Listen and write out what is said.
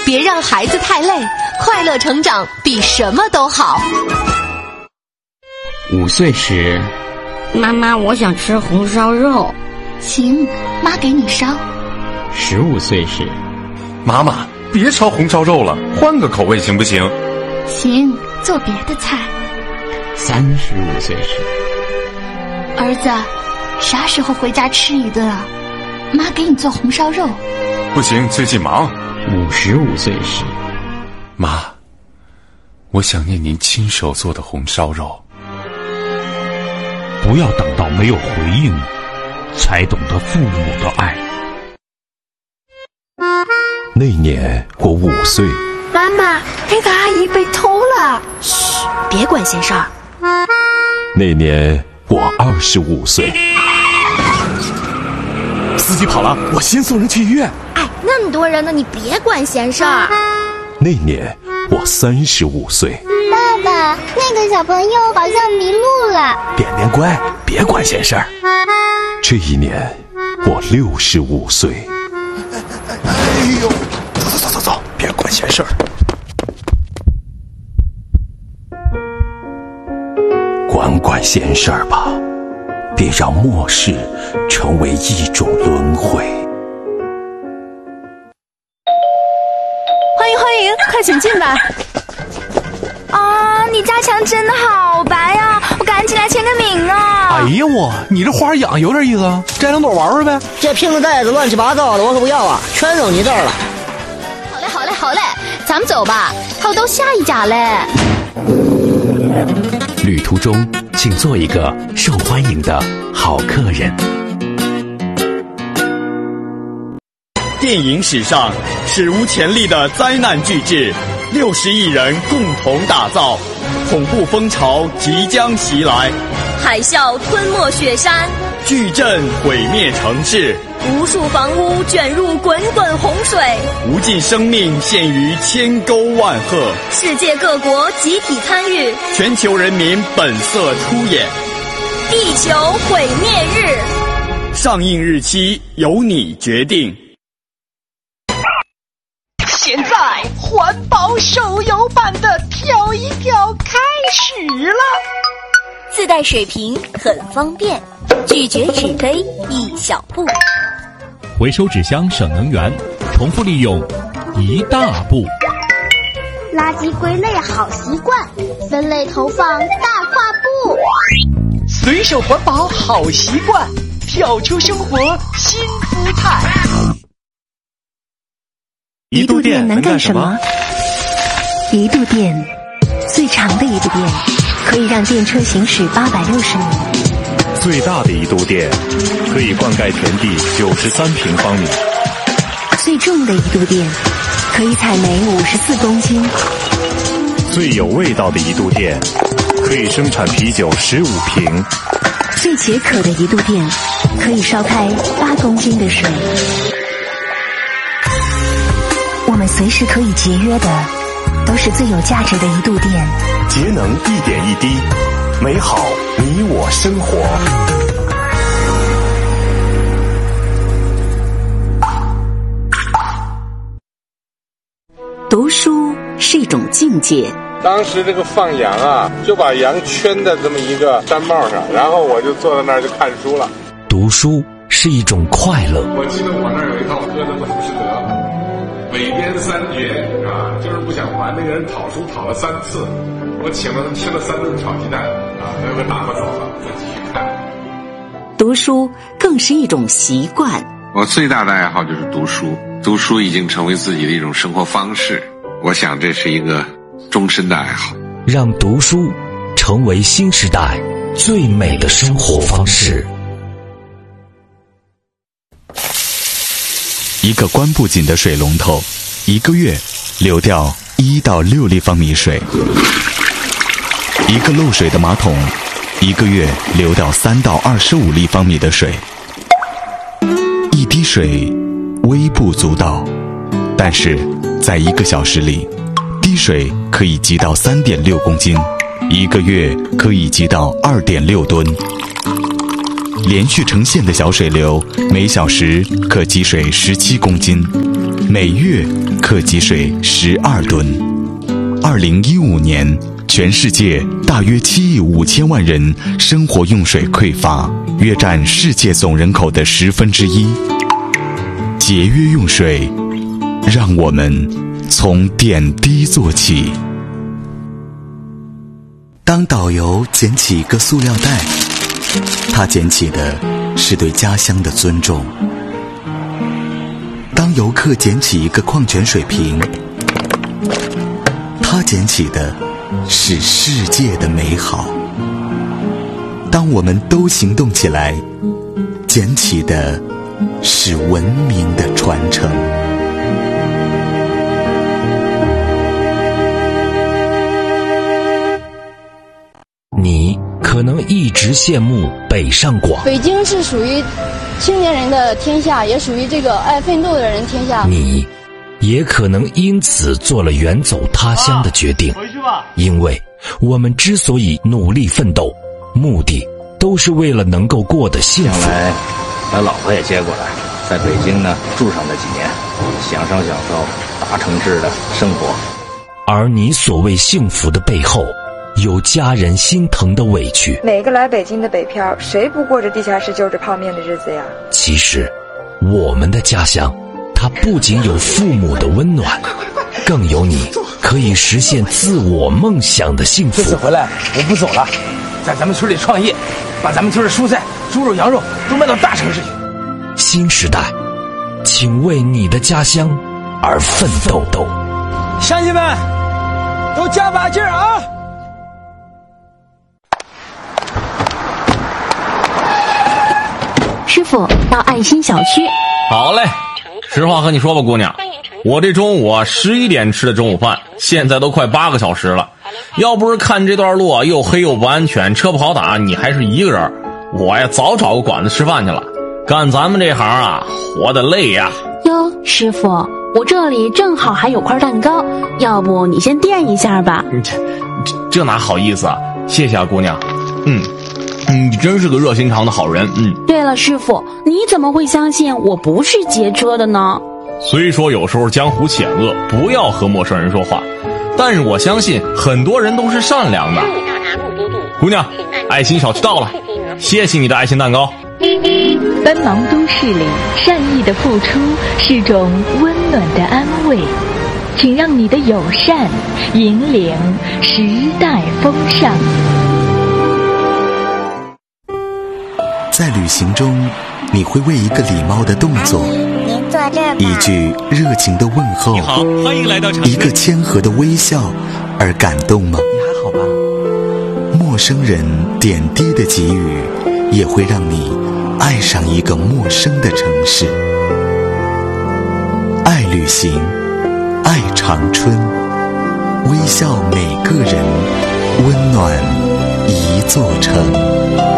别让孩子太累，快乐成长比什么都好。 5岁时， 妈妈，我想吃红烧肉。 行，妈给你烧。 15岁时， 妈妈，别烧红烧肉了，换个口味行不行？ 行，做别的菜。 35岁时， 儿子，啥时候回家吃一顿啊？妈给你做红烧肉。 不行，最近忙。 55岁时， 妈，我想念您亲手做的红烧肉。 不要等到没有回应，才懂得父母的爱。 那年我5岁。 妈妈，那个阿姨被偷了。 嘘，别管闲事儿。 那年我25岁。 司机跑了，我先送人去医院。 哎，那么多人呢，你别管闲事儿。 那年我35岁。 爸爸，那个小朋友好像迷路了。 点点乖，别管闲事儿。 这一年我65岁。 哎呦，走，别管闲事儿。 管闲事儿吧，别让末世成为一种轮回。 欢迎，快请进吧。 啊，你家墙真的好白呀，我赶紧来签个名啊！ 哎呀你这花养有点意思啊，摘两朵玩玩呗。 这瓶子袋子乱七八糟的，我可不要啊，全扔你这儿了。 好嘞，咱们走吧，还有到下一家嘞。 旅途中，请做一个受欢迎的好客人。 电影史上史无前例的灾难巨制，60亿人共同打造，恐怖风潮即将袭来， 海啸吞没雪山， 巨震毁灭城市， 无数房屋卷入滚滚洪水， 无尽生命陷于千沟万壑， 世界各国集体参与， 全球人民本色出演。 地球毁灭日， 上映日期由你决定。 现在环保手游版的跳一跳开始了， 自带水瓶很方便，拒绝纸杯一小步， 回收纸箱省能源，重复利用一大步。 垃圾归类好习惯，分类投放大跨步。 随手环保好习惯，跳出生活新姿态。 一度电能干什么？一度电，最长的一度电可以让电车行驶860米。 最大的一度电可以灌溉田地93平方米。 最重的一度电可以采煤54公斤。 最有味道的一度电可以生产啤酒15瓶。 最解渴的一度电可以烧开8公斤的水。我们随时可以节约的都是最有价值的一度电。 节能一点一滴，美好你我生活。 读书是一种境界。 当时这个放羊啊，就把羊圈在这么一个毡帽上，然后我就坐在那儿就看书了。 读书是一种快乐。 我记得我那儿有一套歌的浮士德，尾编3绝啊，就是不想还那个人讨书讨了3次，我请了他吃了3顿炒鸡蛋啊，最后打发走了，再继续看。 读书更是一种习惯。 我最大的爱好就是读书，读书已经成为自己的一种生活方式，我想这是一个终身的爱好。 让读书成为新时代最美的生活方式。 一个关不紧的水龙头，1个月流掉1到6立方米水；一个漏水的马桶，1个月流掉3到25立方米的水。一滴水微不足道，但是在1个小时里，滴水可以积到3.6公斤，1个月可以积到2.6吨。连续成线的小水流，每小时可积水17公斤， 每月可积水12吨。2015年，全世界大约7亿5千万人生活用水匮乏，约占世界总人口的1/10。节约用水，让我们从点滴做起。当导游捡起一个塑料袋，他捡起的是对家乡的尊重；当游客捡起一个矿泉水瓶，他捡起的是世界的美好。当我们都行动起来，捡起的是文明的传承。 你可能一直羡慕北上广， 北京是属于青年人的天下，也属于这个爱奋斗的人天下。 你也可能因此做了远走他乡的决定，因为我们之所以努力奋斗，目的都是为了能够过得幸福。 将来把老婆也接过来，在北京呢住上那几年，享受大城市的生活。 而你所谓幸福的背后，有家人心疼的委屈。 每个来北京的北漂，谁不过着地下室就着泡面的日子呀？ 其实我们的家乡，它不仅有父母的温暖，更有你可以实现自我梦想的幸福。 这次回来我不走了，在咱们村里创业，把咱们村的蔬菜、猪肉、羊肉都卖到大城市去。 新时代，请为你的家乡而奋斗。 乡亲们，都加把劲儿啊！ 师傅，到爱心小区。 好嘞，实话和你说吧，姑娘，我这中午11点吃的中午饭，现在都快8个小时了。要不是看这段路又黑又不安全，车不好打，你还是一个人，我呀早找个馆子吃饭去了。干咱们这行啊，活得累呀。 哟，师傅，我这里正好还有块蛋糕，要不你先垫一下吧。 这哪好意思啊，谢谢啊，姑娘。你真是个热心肠的好人。 对了，师傅，你怎么会相信我不是劫车的呢？ 虽说有时候江湖险恶，不要和陌生人说话，但是我相信很多人都是善良的。姑娘，爱心小区到了，谢谢你的爱心蛋糕。 奔忙都市里，善意的付出是种温暖的安慰，请让你的友善引领时代风尚。 在旅行中，你会为一个礼貌的动作，一句热情的问候， 你好，欢迎来到长春， 一个谦和的微笑而感动吗？ 你还好吧？ 陌生人点滴的给予，也会让你爱上一个陌生的城市。爱旅行，爱长春，微笑每个人，温暖一座城。